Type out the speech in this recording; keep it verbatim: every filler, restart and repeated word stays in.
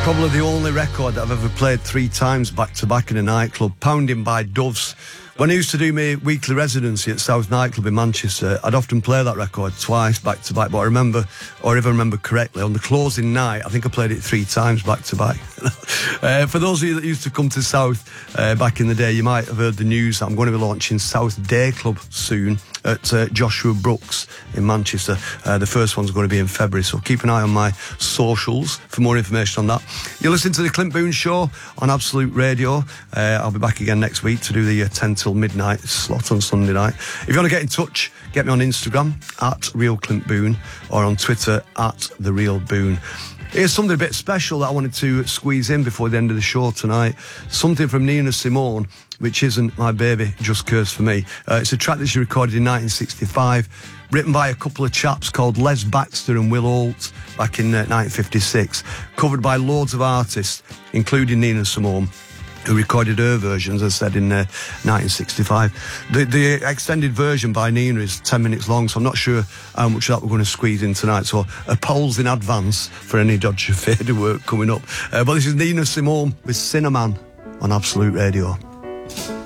Probably the only record that I've ever played three times back-to-back in a nightclub, Pounding by Doves. When I used to do my weekly residency at South Nightclub in Manchester, I'd often play that record twice back-to-back, but I remember, or if I remember correctly, on the closing night, I think I played it three times back-to-back. uh, for those of you that used to come to South uh, back in the day, you might have heard the news that I'm going to be launching South Day Club soon at uh, Joshua Brooks in Manchester. Uh, the first one's going to be in February, so keep an eye on my socials for more information on that. You're listening to the Clint Boon Show on Absolute Radio. Uh, I'll be back again next week to do the uh, ten till midnight slot on Sunday night. If you want to get in touch, get me on Instagram at Real Clint Boon or on Twitter at The Real Boon. Here's something a bit special that I wanted to squeeze in before the end of the show tonight. Something from Nina Simone, which isn't My Baby Just Cares For Me. Uh, it's a track that she recorded in nineteen sixty-five, written by a couple of chaps called Les Baxter and Will Holt back in uh, nineteen fifty-six, covered by loads of artists, including Nina Simone, who recorded her version, as I said, in uh, nineteen sixty-five. The, the extended version by Nina is ten minutes long, so I'm not sure how much of that we're going to squeeze in tonight. So a polls in advance for any Dodger Fader work coming up. Uh, but this is Nina Simone with Cinnamon on Absolute Radio.